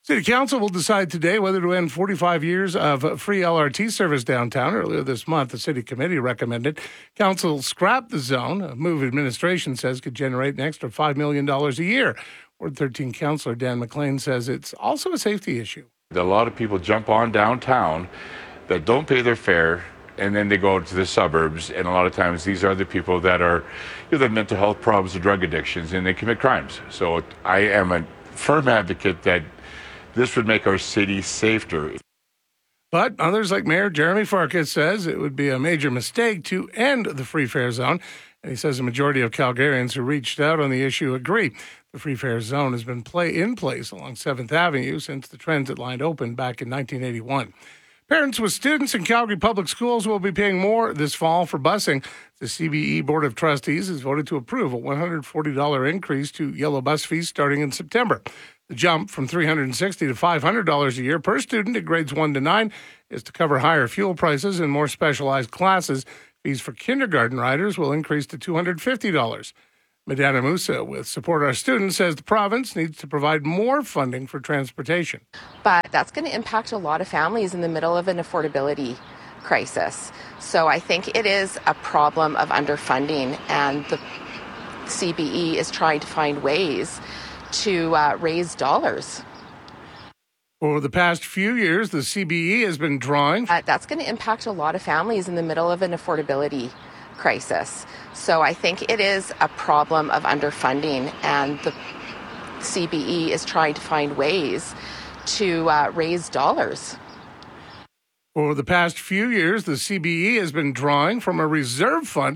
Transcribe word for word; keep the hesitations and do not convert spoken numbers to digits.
City Council will decide today whether to end forty-five years of free L R T service downtown. Earlier this month, the city committee recommended council scrap the zone, a move administration says could generate an extra five million dollars a year. Ward thirteen councillor Dan McLean says it's also a safety issue. A lot of people jump on downtown that don't pay their fare, and then they go to the suburbs, and a lot of times these are the people that are, you know, have mental health problems or drug addictions, and they commit crimes. So I am a firm advocate that this would make our city safer. But others like Mayor Jeremy Farkas says it would be a major mistake to end the free fare zone. And he says the majority of Calgarians who reached out on the issue agree. The free fare zone has been play in place along seventh Avenue since the transit line opened back in nineteen eighty-one. Parents with students in Calgary Public Schools will be paying more this fall for busing. The C B E Board of Trustees has voted to approve a one hundred forty dollars increase to yellow bus fees starting in September. The jump from three hundred sixty dollars to five hundred dollars a year per student at grades one to nine is to cover higher fuel prices and more specialized classes. Fees for kindergarten riders will increase to two hundred fifty dollars. Madana Musa with Support Our Students says the province needs to provide more funding for transportation. But that's going to impact a lot of families in the middle of an affordability crisis. So I think it is a problem of underfunding, and the C B E is trying to find ways to uh, raise dollars. For the past few years, the C B E has been drawing. Uh, that's going to impact a lot of families in the middle of an affordability crisis. So I think it is a problem of underfunding, and the C B E is trying to find ways to uh, raise dollars. For the past few years, the C B E has been drawing from a reserve fund